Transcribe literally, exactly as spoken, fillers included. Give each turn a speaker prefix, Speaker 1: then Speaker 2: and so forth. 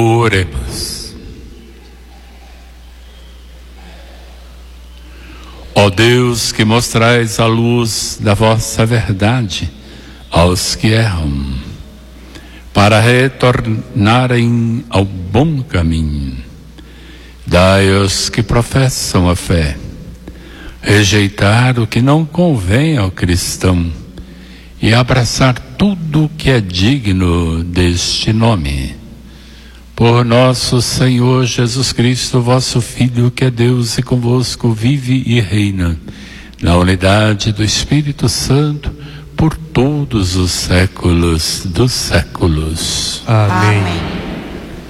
Speaker 1: Oremos. Ó Deus, que mostrais a luz da vossa verdade aos que erram, para retornarem ao bom caminho, dai aos que professam a fé rejeitar o que não convém ao cristão e abraçar tudo o que é digno deste nome. Por nosso Senhor Jesus Cristo, vosso Filho, que é Deus e convosco vive e reina, na unidade do Espírito Santo, por todos os séculos dos séculos.
Speaker 2: Amém. Amém.